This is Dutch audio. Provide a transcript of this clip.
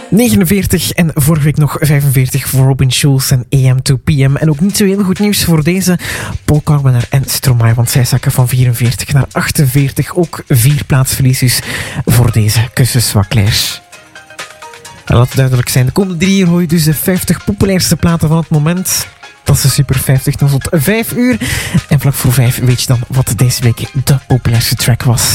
49 en vorige week nog 45 voor Robin Schulz en AM to PM. En ook niet zo heel goed nieuws voor deze Paul Carpenter en Stromae, want zij zakken van 44 naar 48. Ook 4 plaatsverlies dus voor deze Kussens-Waclair. En laat het duidelijk zijn, de komende 3 uur hoor je dus de 50 populairste platen van het moment. Dat is de Super 50 tot 5 uur. En vlak voor 5 weet je dan wat deze week de populairste track was.